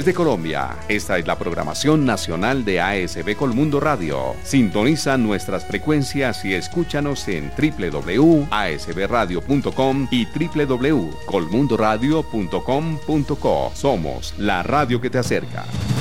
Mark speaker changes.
Speaker 1: desde Colombia. Esta es la programación nacional de ASB Colmundo Radio. Sintoniza nuestras frecuencias y escúchanos en www.asbradio.com y www.colmundoradio.com.co. Somos la radio que te acerca.